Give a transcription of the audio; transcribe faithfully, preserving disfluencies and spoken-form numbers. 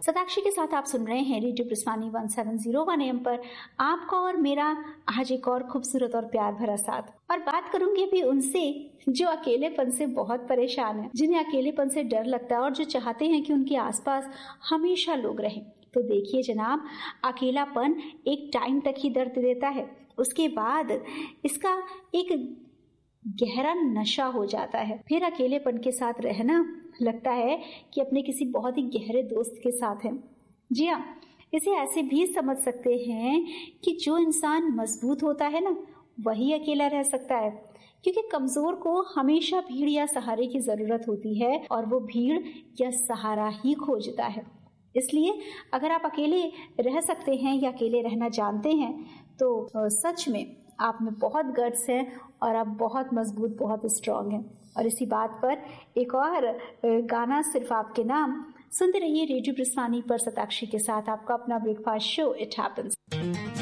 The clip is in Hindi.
सताक्षी के साथ आप सुन रहे हैं radio प्रस्थानी one seven zero one M पर आपका और मेरा आज एक और खूबसूरत और प्यार भरा साथ। और बात करूंगी अभी उनसे जो अकेलेपन से बहुत परेशान है, जिन्हें अकेलेपन से डर लगता है और जो चाहते हैं कि उनके आसपास हमेशा लोग रहें। तो देखिए जनाब, अकेलापन एक टाइम तक ही दर्द देता है, उसके बाद इसका एक गहरा नशा हो जाता है। फिर अकेलेपन के साथ रहना लगता है कि अपने किसी बहुत ही गहरे दोस्त के साथ हैं। जी हाँ, इसे ऐसे भी समझ सकते हैं कि जो इंसान मजबूत होता है ना, वही अकेला रह सकता है, क्योंकि कमजोर को हमेशा भीड़ या सहारे की जरूरत होती है और वो भीड़ या सहारा ही खोजता है। इसलिए अगर आप अकेले रह सकते हैं या अकेले रहना जानते हैं तो सच में आप में बहुत गट्स हैं और आप बहुत मजबूत, बहुत स्ट्रांग हैं। और इसी बात पर एक और गाना सिर्फ आपके नाम सुनते रहिए रेडियो प्रस्थानी पर सताक्षी के साथ, आपका अपना ब्रेकफास्ट शो इट हैपेंस।